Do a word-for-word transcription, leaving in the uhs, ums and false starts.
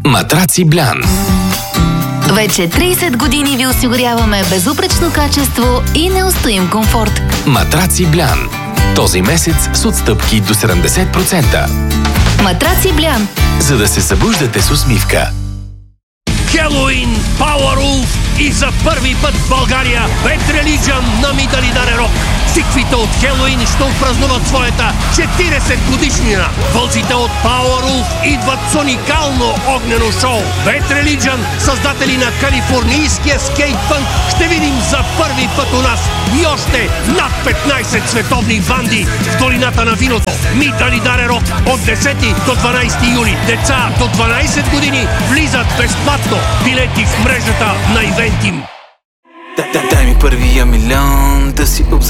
Матраци Блян. Вече трийсет години ви осигуряваме безупречно качество и неустоим комфорт. Матраци Блян. Този месец с отстъпки до седемдесет процента. Матраци Блян. За да се събуждате с усмивка. Хелоуин, Power Wolf и за първи път в България Bad Religion на Мидали Рок. Циквите от Хелоуин ще отпразнуват своята четирийсет годишнина. Вълците от Power Wolf идват с уникално огнено шоу. Bad Religion, създатели на калифорнийския скейтпънк, ще видим за първи път у нас и още над петнайсет световни банди в долината на виното. Мидали Рок от десети до дванайсети юли. Деца до дванайсет години влизат безплатно. Билети в мрежата на Ивентим. Дай ми първия милион да си обза